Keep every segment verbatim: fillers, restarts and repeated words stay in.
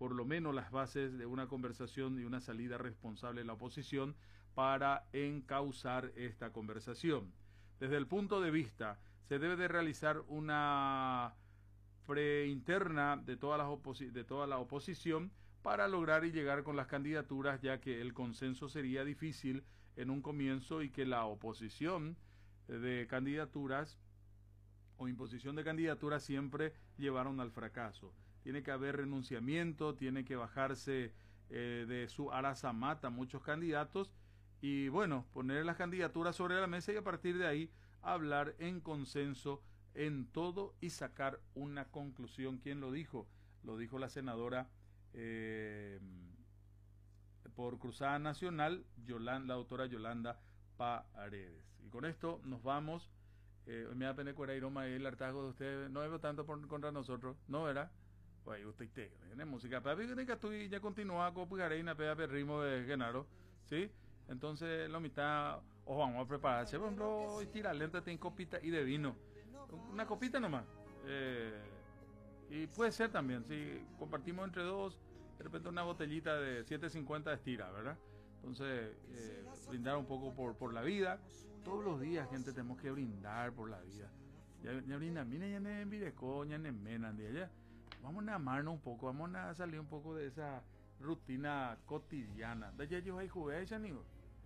por lo menos las bases de una conversación y una salida responsable de la oposición para encauzar esta conversación. Desde el punto de vista, se debe de realizar una preinterna de toda la, oposi de toda la oposición para lograr y llegar con las candidaturas, ya que el consenso sería difícil en un comienzo y que la oposición de candidaturas o imposición de candidaturas siempre llevaron al fracaso. Tiene que haber renunciamiento, tiene que bajarse eh, de su arazamata muchos candidatos y bueno, poner las candidaturas sobre la mesa y a partir de ahí hablar en consenso en todo y sacar una conclusión. ¿Quién lo dijo? Lo dijo la senadora eh, por Cruzada Nacional, Yolanda, la doctora Yolanda Paredes. Y con esto nos vamos. Eh, me da pena que era el hartazgo de ustedes. No veo tanto por, contra nosotros. No era. Pues usted tiene música. Pero que tú ya continúa con Pujareina, pega el ritmo de Genaro. ¿Sí? Entonces, la mitad, o vamos a prepararse. Por ejemplo, tira lenta, tiene copita y de vino. Una copita nomás. Eh, y puede ser también, si compartimos entre dos, de repente una botellita de siete cincuenta estira, ¿verdad? Entonces, eh, brindar un poco por, por la vida. Todos los días, gente, tenemos que brindar por la vida. Ya, ya brinda, mira, ya no envidecó, ya no menan, ya. Vamos a amarnos un poco, vamos a salir un poco de esa rutina cotidiana. De ya yo ahí jugué, ya ni.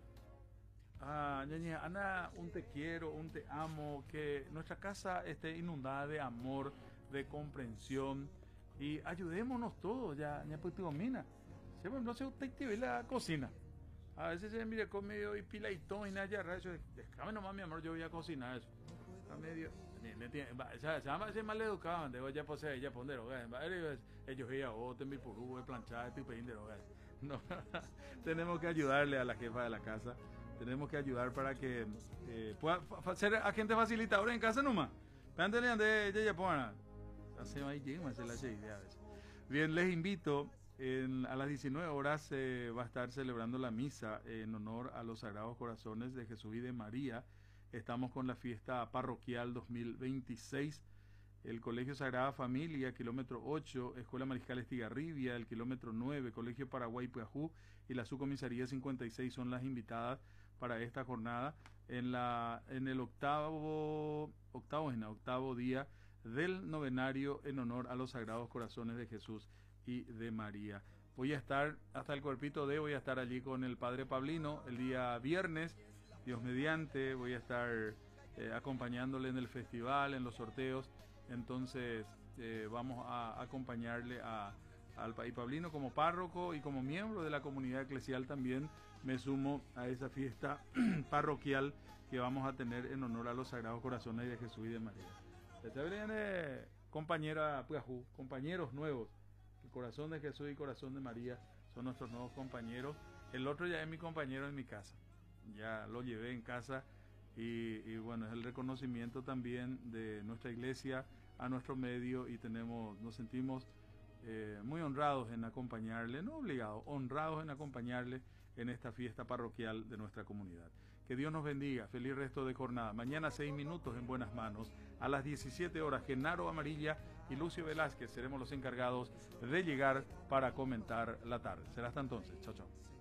Ah, ñaña, Ana, un te quiero, un te amo, que nuestra casa esté inundada de amor, de comprensión y ayudémonos todos, ya, ya pues tu domina. Si no se usted te ve la cocina. A veces se mire con medio y pila y todo y nada, ya, déjame nomás, mi amor, yo voy a cocinar eso. A medio, se llama ese mal educado, de ya posee, ya pondero, ellos ya otro mi purú, planchar, tipo indero, no, tenemos que ayudarle a la jefa de la casa. Tenemos que ayudar para que eh, pueda ser agente facilitador en casa nomás. Bien, les invito, en, a las diecinueve horas eh, va a estar celebrando la misa en honor a los Sagrados Corazones de Jesús y de María. Estamos con la fiesta parroquial dos mil veintiséis. El Colegio Sagrada Familia, kilómetro ocho, Escuela Mariscal Estigarribia, el kilómetro nueve, Colegio Paraguay Piajú y la Subcomisaría cincuenta y seis son las invitadas para esta jornada en la en el octavo octavo en el octavo día del novenario en honor a los Sagrados Corazones de Jesús y de María. Voy a estar hasta el cuerpito de, voy a estar allí con el Padre Pablino el día viernes, Dios mediante, voy a estar eh, acompañándole en el festival, en los sorteos. Entonces eh, vamos a acompañarle a, al y Pablino como párroco y como miembro de la comunidad eclesial también me sumo a esa fiesta parroquial que vamos a tener en honor a los Sagrados Corazones de Jesús y de María. Este viene compañera Puajú, compañeros nuevos. El corazón de Jesús y corazón de María son nuestros nuevos compañeros. El otro ya es mi compañero en mi casa. Ya lo llevé en casa. Y, y bueno, es el reconocimiento también de nuestra iglesia a nuestro medio y tenemos, nos sentimos eh, muy honrados en acompañarle, no obligados, honrados en acompañarle en esta fiesta parroquial de nuestra comunidad. Que Dios nos bendiga, feliz resto de jornada. Mañana seis minutos en buenas manos, a las diecisiete horas, Genaro Amarilla y Lucio Velázquez seremos los encargados de llegar para comentar la tarde. Será hasta entonces, chao chao.